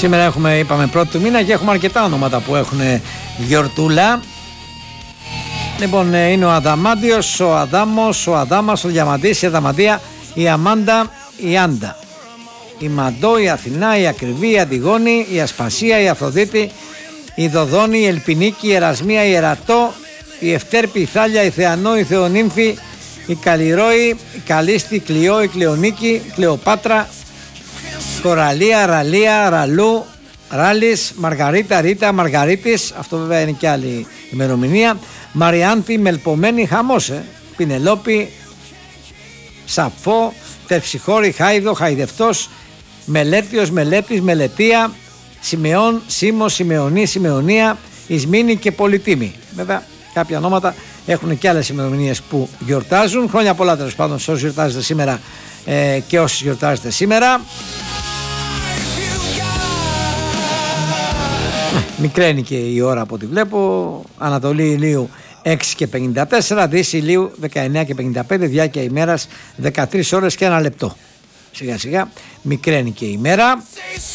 Σήμερα έχουμε, είπαμε, πρώτη του μήνα και έχουμε αρκετά ονόματα που έχουν γιορτούλα. Λοιπόν, είναι ο Αδαμάντιος, ο Αδάμος, ο Αδάμας, ο Διαμαντής, η Αδαμαντία, η Αμάντα, η Άντα, η Μαντώ, η Αθηνά, η Ακριβή, η Αντιγόνη, η Ασπασία, η Αφροδίτη, η Δοδόνη, η Ελπινίκη, η Ερασμία, η Ερατό, η Ευτέρπη, η Θάλια, η Θεανό, η Θεονύμφη, η Καλλιρόη, η Καλίστη, η Κλειό, η Κλεονίκη, η Κλεοπάτρα, Κοραλία, Ραλία, Ραλού, Ράλης, Μαργαρίτα, Ρίτα, Μαργαρίτης, αυτό βέβαια είναι και άλλη ημερομηνία, Μαριάνθη, Μελπομένη, χαμός, Πινελόπη, Σαφό, Τερψιχώρη, Χάιδο, Χαϊδευτός, Μελέτιος, Μελέτης, Μελετία, Σιμεών, Σίμο, Σιμεωνή, Σιμεωνία, Ισμήνη και Πολυτίμη. Βέβαια κάποια ονόματα έχουν και άλλες ημερομηνίες που γιορτάζουν. Χρόνια πολλά τέλος πάντων σε όσοι γιορτάζετε σήμερα και όσοι γιορτάζετε σήμερα. Μικραίνει και η ώρα από ό,τι βλέπω. Ανατολή ηλίου 6 και 54, Δύση ηλίου 19 και 55, διάρκεια ημέρας 13 ώρες και 1 λεπτό. Σιγά σιγά μικραίνει και η ημέρα.